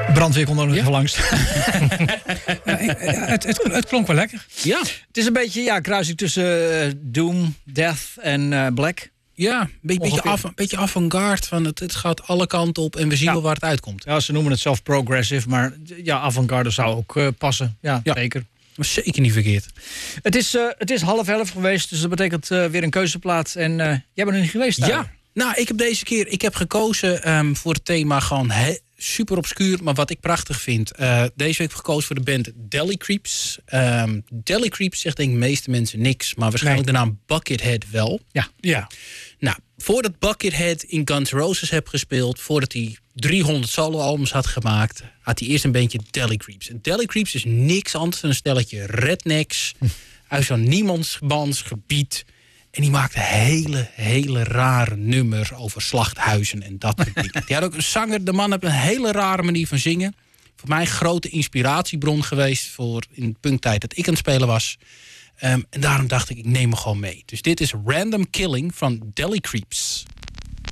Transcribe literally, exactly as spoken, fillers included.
Brandweer kon er nog Ja. even langs. Ja, het, het, het klonk wel lekker. Ja, Het is een beetje ja, kruising tussen uh, Doom, Death en uh, Black. Ja, een beetje, beetje, Ongeveer. af, beetje avant-garde. Van het, het gaat alle kanten op en we zien Ja. wel waar het uitkomt. Ja, ze noemen het zelf progressive, maar ja, avant-garde zou ook uh, passen. Ja, Ja. zeker. Maar zeker niet verkeerd. Het is, uh, het is half elf geweest, dus dat betekent uh, weer een keuzeplaat. En uh, jij bent er niet geweest daar. Ja, nou, ik heb deze keer ik heb gekozen um, voor het thema gewoon he, super obscuur, maar wat ik prachtig vind. Uh, deze week heb ik gekozen voor de band Deli Creeps. Um, Deli Creeps zegt denk ik de meeste mensen niks, maar waarschijnlijk Nee. de naam Buckethead wel. Ja. Ja. Nou, voordat Buckethead in Guns N' Roses heb gespeeld, voordat hij driehonderd solo-albums had gemaakt, had hij eerst een bandje Deli Creeps. En Deli Creeps is niks anders dan een stelletje rednecks hm. uit zo'n niemandsmansgebied. En die maakte hele, hele rare nummers over slachthuizen en dat soort dingen. Die had ook een zanger, de man heeft een hele rare manier van zingen. Voor mij een grote inspiratiebron geweest voor in de punktijd dat ik aan het spelen was. Um, en daarom dacht ik, ik neem me gewoon mee. Dus dit is Random Killing van Deli Creeps.